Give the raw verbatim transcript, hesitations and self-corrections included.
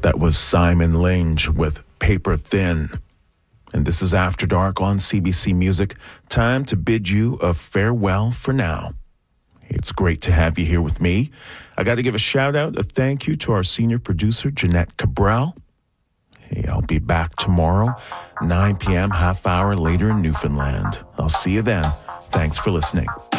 That was Simon Lange with Paper Thin. And this is After Dark on C B C Music. Time to bid you a farewell for now. It's great to have you here with me. I got to give a shout out, a thank you to our senior producer, Jeanette Cabral. Hey, I'll be back tomorrow, nine p.m., half hour later in Newfoundland. I'll see you then. Thanks for listening.